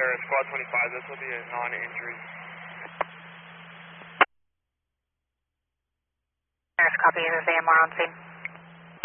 Air, Squad 25, this will be a non-injury. Copy, this is AMR on scene.